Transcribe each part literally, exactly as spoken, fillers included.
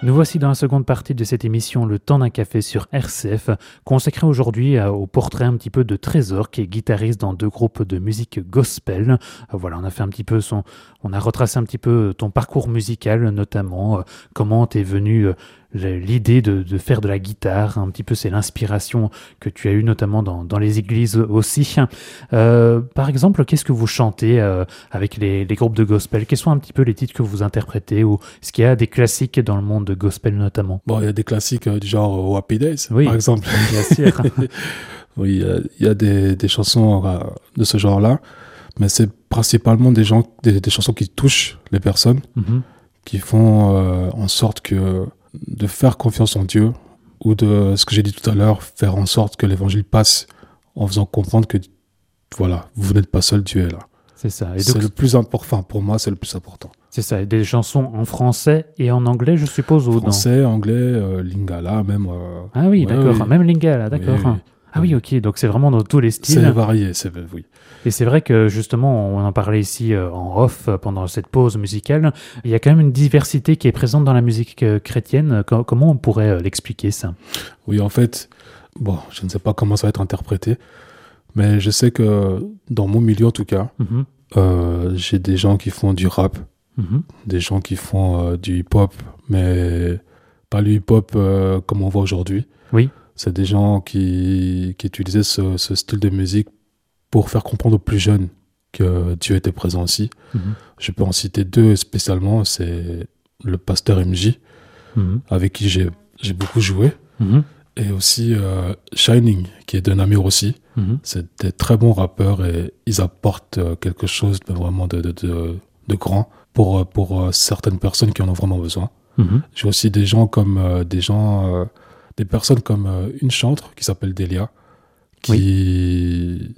Nous voici dans la seconde partie de cette émission Le temps d'un café sur R C F, consacrée aujourd'hui au portrait un petit peu de Trésor, qui est guitariste dans deux groupes de musique gospel. Voilà, on a fait un petit peu son, on a retracé un petit peu ton parcours musical, notamment euh, comment t'es venu euh, l'idée de, de faire de la guitare, un petit peu c'est l'inspiration que tu as eue notamment dans, dans les églises aussi. Euh, par exemple, qu'est-ce que vous chantez euh, avec les, les groupes de gospel? Quels sont un petit peu les titres que vous interprétez, ou est-ce qu'il y a des classiques dans le monde de gospel notamment? Bon, il y a des classiques euh, du genre euh, Happy Days, oui, par exemple. Bien sûr. Oui, il y a, y a des, des chansons euh, de ce genre-là, mais c'est principalement des, gens, des, des chansons qui touchent les personnes, mm-hmm. qui font euh, en sorte que de faire confiance en Dieu, ou de ce que j'ai dit tout à l'heure, faire en sorte que l'évangile passe en faisant comprendre que voilà, vous n'êtes pas seul, Dieu est là. C'est ça. Et c'est donc, le plus important. Pour moi, c'est le plus important. C'est ça. Et des chansons en français et en anglais, je suppose, ou français, dans... anglais, euh, lingala, même. Euh... Ah oui, ouais, d'accord. Oui. Même lingala, d'accord. Oui, oui. Ah oui, ok. Donc c'est vraiment dans tous les styles. C'est varié, c'est oui. Et c'est vrai que justement, on en parlait ici euh, en off euh, pendant cette pause musicale. Il y a quand même une diversité qui est présente dans la musique euh, chrétienne. Com- comment on pourrait euh, l'expliquer, ça? Oui, en fait, bon, je ne sais pas comment ça va être interprété, mais je sais que dans mon milieu, en tout cas, mm-hmm. euh, j'ai des gens qui font du rap, mm-hmm. des gens qui font euh, du hip-hop, mais pas le hip-hop euh, comme on voit aujourd'hui. Oui. C'est des gens qui, qui utilisaient ce, ce style de musique pour faire comprendre aux plus jeunes que Dieu était présent aussi. Mm-hmm. Je peux en citer deux spécialement. C'est le pasteur M J, mm-hmm. avec qui j'ai, j'ai beaucoup joué, mm-hmm. et aussi euh, Shining, qui est d'un Namur aussi. Mm-hmm. C'est des très bons rappeurs et ils apportent quelque chose de vraiment de, de, de, de grand pour, pour certaines personnes qui en ont vraiment besoin. Mm-hmm. J'ai aussi des gens comme euh, des gens... Euh, des personnes comme euh, une chantre qui s'appelle Delia, qui oui.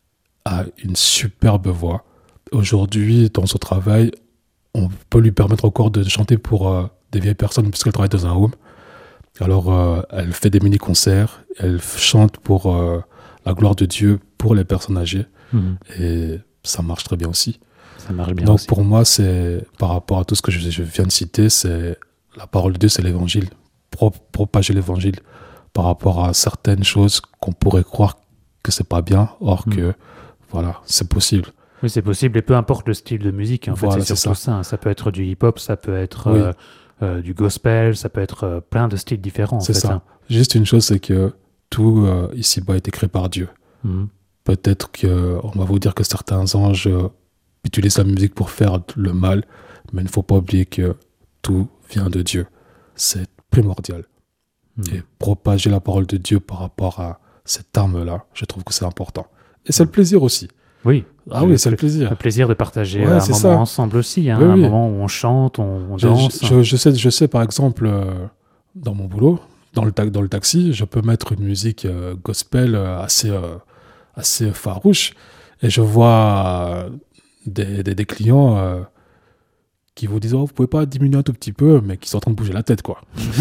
a une superbe voix. Aujourd'hui, dans son travail, on peut lui permettre encore de chanter pour euh, des vieilles personnes, puisqu'elle travaille dans un home. Alors, euh, elle fait des mini-concerts, elle chante pour euh, la gloire de Dieu, pour les personnes âgées, mmh. et ça marche très bien aussi. Ça marche bien Donc, aussi. pour moi, c'est, par rapport à tout ce que je, je viens de citer, c'est la parole de Dieu, c'est l'évangile. Propager l'évangile par rapport à certaines choses qu'on pourrait croire que c'est pas bien, or mmh. que voilà, c'est possible. Oui, c'est possible, et peu importe le style de musique, en voilà, fait, c'est surtout c'est ça. ça. Ça peut être du hip-hop, ça peut être oui. euh, euh, du gospel, ça peut être euh, plein de styles différents. C'est en fait, ça. Hein. Juste une chose, c'est que tout euh, ici-bas a été créé par Dieu. Mmh. Peut-être qu'on va vous dire que certains anges euh, utilisent la musique pour faire le mal, mais il ne faut pas oublier que tout vient de Dieu. C'est primordial. Mmh. Et propager la parole de Dieu par rapport à cette arme-là, je trouve que c'est important. Et c'est mmh. le plaisir aussi. Oui. Ah oui, c'est le plaisir. Le plaisir de partager ouais, un moment ça. ensemble aussi, hein, oui, un oui. moment où on chante, on, on danse. Je, je, je, sais, je sais, par exemple, euh, dans mon boulot, dans le, ta- dans le taxi, je peux mettre une musique euh, gospel euh, assez, euh, assez farouche, et je vois euh, des, des, des clients... Euh, qui vous disent oh, vous pouvez pas diminuer un tout petit peu, mais qui sont en train de bouger la tête, quoi.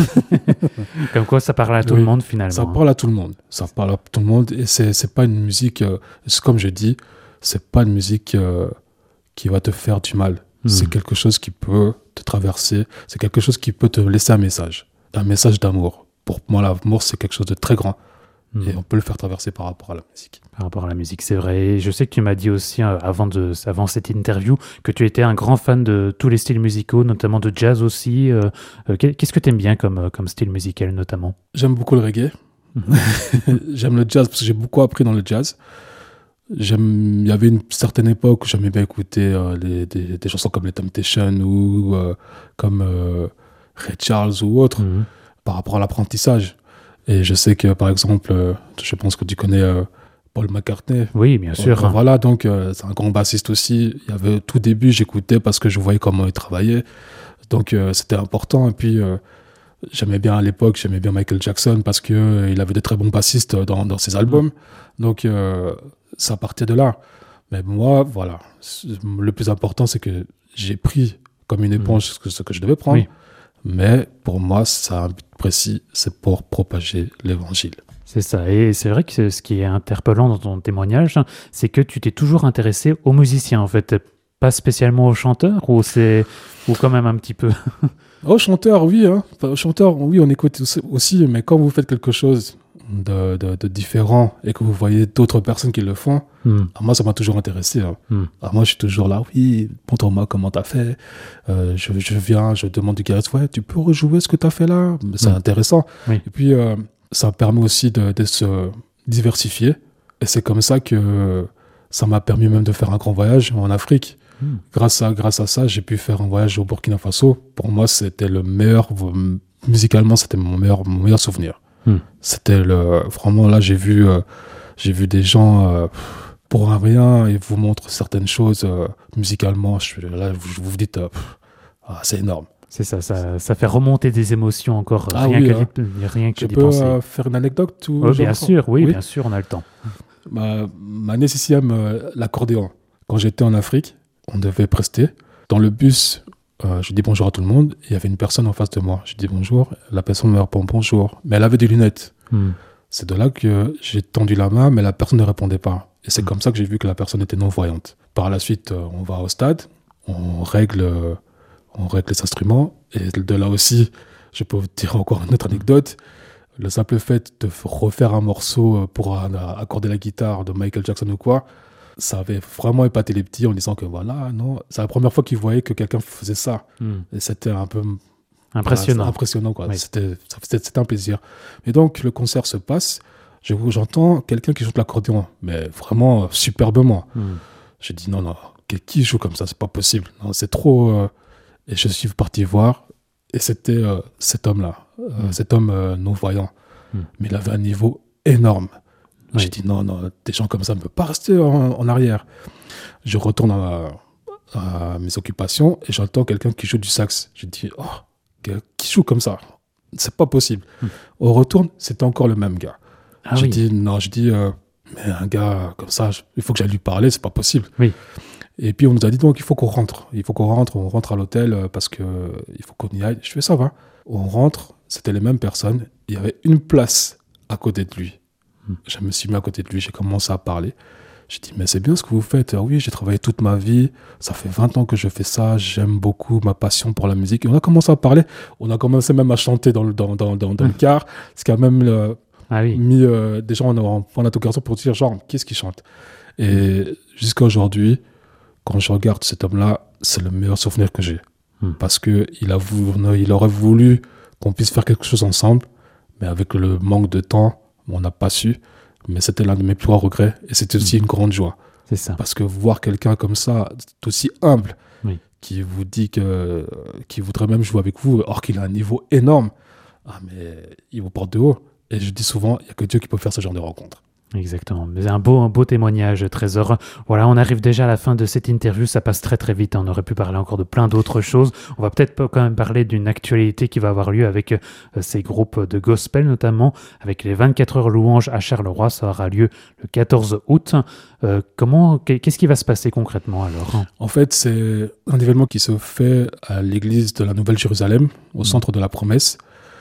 Comme quoi ça parle à tout oui, le monde finalement. Ça parle à tout le monde, ça parle à tout le monde, et c'est c'est pas une musique, euh, comme je dis, c'est pas une musique euh, qui va te faire du mal. Mmh. C'est quelque chose qui peut te traverser, c'est quelque chose qui peut te laisser un message, un message d'amour. Pour moi, l'amour c'est quelque chose de très grand. Et on peut le faire traverser par rapport à la musique. Par rapport à la musique, c'est vrai. Et je sais que tu m'as dit aussi, euh, avant, de, avant cette interview, que tu étais un grand fan de tous les styles musicaux, notamment de jazz aussi. Euh, euh, qu'est-ce que tu aimes bien comme, comme style musical, notamment? J'aime beaucoup le reggae. J'aime le jazz parce que j'ai beaucoup appris dans le jazz. J'aime... Il y avait une certaine époque où j'aimais bien écouter euh, les, des, des chansons comme les Temptations ou euh, comme euh, Ray Charles ou autres, mm-hmm. par rapport à l'apprentissage. Et je sais que, par exemple, euh, je pense que tu connais euh, Paul McCartney. Oui, bien sûr. Euh, voilà, donc euh, c'est un grand bassiste aussi. Il y avait, tout début, j'écoutais parce que je voyais comment il travaillait. Donc, euh, c'était important. Et puis, euh, j'aimais bien à l'époque, j'aimais bien Michael Jackson parce qu'il euh, avait de très bons bassistes dans, dans ses albums. Mmh. Donc, euh, ça partait de là. Mais moi, voilà, le plus important, c'est que j'ai pris comme une éponge mmh. ce que je devais prendre. Oui. Mais pour moi, ça a un but précis, c'est pour propager l'évangile. C'est ça, et c'est vrai que ce qui est interpellant dans ton témoignage, c'est que tu t'es toujours intéressé aux musiciens, en fait. Pas spécialement aux chanteurs ou c'est ou quand même un petit peu. Aux chanteurs, oui. Hein. Aux chanteurs, oui, on écoute aussi, mais quand vous faites quelque chose de, de, de différent et que vous voyez d'autres personnes qui le font, mm. moi, ça m'a toujours intéressé. Hein. Mm. Alors, moi, je suis toujours là, oui, bon Thomas, comment t'as fait euh, je, je viens, je demande du guitariste, ouais, tu peux rejouer ce que t'as fait là. C'est mm. intéressant. Oui. Et puis, euh, ça permet aussi de, de se diversifier. Et c'est comme ça que ça m'a permis même de faire un grand voyage en Afrique. Mmh. Grâce à, grâce à ça, j'ai pu faire un voyage au Burkina Faso. Pour moi, c'était le meilleur, musicalement, c'était mon meilleur, mon meilleur souvenir. Mmh. C'était le, vraiment là, j'ai vu, euh, j'ai vu des gens euh, pour un rien, ils vous montrent certaines choses euh, musicalement. Je suis là, vous vous dites, euh, ah, c'est énorme. C'est ça, ça, ça fait remonter des émotions encore, ah, rien, oui, que hein. d'y, rien que je d'y peux, penser. Euh, faire une anecdote ou oh, bien sûr, oui, oui, bien sûr, on a le temps. Ma, ma Née sixième, euh, l'accordéon. Quand j'étais en Afrique, on devait prester. Dans le bus, euh, je dis bonjour à tout le monde. Il y avait une personne en face de moi. Je dis bonjour. La personne me répond bonjour. Mais elle avait des lunettes. Mm. C'est de là que j'ai tendu la main, mais la personne ne répondait pas. Et c'est mm. comme ça que j'ai vu que la personne était non-voyante. Par la suite, euh, on va au stade. On règle, euh, on règle les instruments. Et de là aussi, je peux vous dire encore une autre anecdote. Le simple fait de refaire un morceau pour un, accorder la guitare de Michael Jackson ou quoi, ça avait vraiment épaté les petits en disant que voilà, non, c'est la première fois qu'ils voyaient que quelqu'un faisait ça. Mm. Et c'était un peu impressionnant. Voilà, impressionnant quoi. Oui. C'était, c'était, c'était un plaisir. Et donc, le concert se passe. Je, j'entends quelqu'un qui joue de l'accordéon, mais vraiment superbement. Mm. J'ai dit non, non, qui joue comme ça, c'est pas possible. Non, c'est trop. Euh... Et je suis parti voir. Et c'était euh, cet homme-là, euh, mm. cet homme euh, non-voyant. Mm. Mais il avait un niveau énorme. Oui. J'ai dit non, non, des gens comme ça ne peuvent pas rester en, en arrière. Je retourne à, à mes occupations et j'entends quelqu'un qui joue du sax. J'ai dit, oh, qui joue comme ça? C'est pas possible. Mm. On retourne, c'était encore le même gars. Ah, j'ai oui. dit, non, j'ai dit, euh, mais un gars comme ça, il faut que j'aille lui parler, c'est pas possible. Oui. Et puis on nous a dit, donc il faut qu'on rentre. Il faut qu'on rentre, on rentre à l'hôtel parce qu'il faut qu'on y aille. Je fais, ça va. On rentre, c'était les mêmes personnes. Il y avait une place à côté de lui. Je me suis mis à côté de lui, j'ai commencé à parler. J'ai dit, mais c'est bien ce que vous faites. Ah oui, j'ai travaillé toute ma vie. Ça fait vingt ans que je fais ça. J'aime beaucoup ma passion pour la musique. Et on a commencé à parler. On a commencé même à chanter dans le, dans, dans, dans, dans mmh. le car. Ce qui a même euh, ah oui. mis euh, des gens en point d'interrogation pour dire, genre, qu'est-ce qu'il chante? Et mmh. jusqu'à aujourd'hui, quand je regarde cet homme-là, c'est le meilleur souvenir que j'ai. Mmh. Parce qu'il a voulu, il aurait voulu qu'on puisse faire quelque chose ensemble. Mais avec le manque de temps, on n'a pas su, mais c'était l'un de mes plus grands regrets et c'était aussi mmh. une grande joie. C'est ça. Parce que voir quelqu'un comme ça, aussi humble, oui. qui vous dit que, qu'il voudrait même jouer avec vous, or qu'il a un niveau énorme, ah mais il vous porte de haut. Et je dis souvent, il n'y a que Dieu qui peut faire ce genre de rencontre. Exactement. C'est un beau, un beau témoignage, Trésor. Voilà, on arrive déjà à la fin de cette interview. Ça passe très très vite. On aurait pu parler encore de plein d'autres choses. On va peut-être quand même parler d'une actualité qui va avoir lieu avec euh, ces groupes de gospel, notamment avec les vingt-quatre heures louanges à Charleroi. Ça aura lieu le quatorze août. Euh, comment, qu'est-ce qui va se passer concrètement alors? En fait, c'est un événement qui se fait à l'église de la Nouvelle-Jérusalem, au mmh. centre de la Promesse.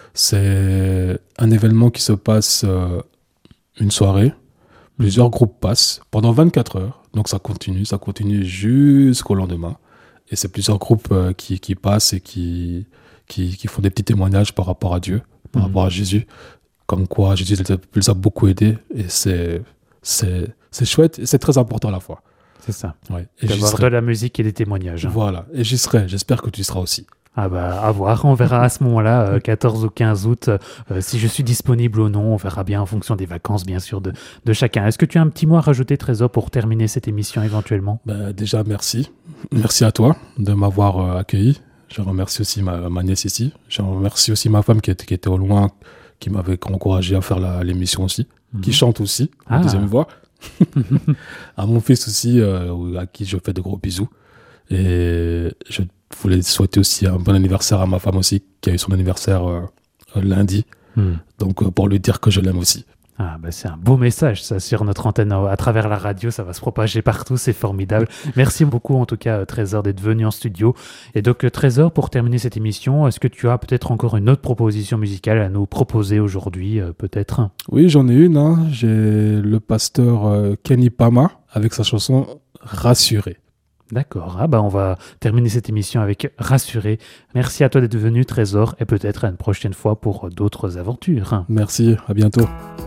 C'est un événement qui se passe euh, une soirée. Plusieurs groupes passent pendant vingt-quatre heures. Donc ça continue, ça continue jusqu'au lendemain. Et c'est plusieurs groupes euh, qui, qui passent et qui, qui, qui font des petits témoignages par rapport à Dieu, par mmh. rapport à Jésus. Comme quoi Jésus les a beaucoup aidés. Et c'est, c'est, c'est chouette et c'est très important à la fois. C'est ça. Ouais. Et d'avoir de la musique et des témoignages. Voilà. Et j'y serai. J'espère que tu y seras aussi. Ah bah, à voir, on verra à ce moment-là, euh, quatorze ou quinze août, euh, si je suis disponible ou non, on verra bien en fonction des vacances, bien sûr, de, de chacun. Est-ce que tu as un petit mot à rajouter, Trésor, pour terminer cette émission éventuellement? Bah, déjà, merci. Merci à toi de m'avoir euh, accueilli. Je remercie aussi ma, ma nièce ici. Je remercie aussi ma femme qui était, qui était au loin, qui m'avait encouragé à faire la, l'émission aussi, mmh. qui chante aussi, en ah. deuxième voix. À mon fils aussi, euh, à qui je fais de gros bisous. Et je voulais souhaiter aussi un bon anniversaire à ma femme aussi, qui a eu son anniversaire euh, lundi. Hmm. Donc, euh, pour lui dire que je l'aime aussi. Ah, bah c'est un beau message, ça, sur notre antenne, à travers la radio, ça va se propager partout, c'est formidable. Merci beaucoup, en tout cas, Trésor, d'être venu en studio. Et donc, Trésor, pour terminer cette émission, est-ce que tu as peut-être encore une autre proposition musicale à nous proposer aujourd'hui, euh, peut-être? Oui, j'en ai une. Hein. J'ai le pasteur euh, Kenny Pama, avec sa chanson « Rassuré ». D'accord, ah bah on va terminer cette émission avec Rassuré. Merci à toi d'être venu Trésor et peut-être à une prochaine fois pour d'autres aventures. Merci, à bientôt.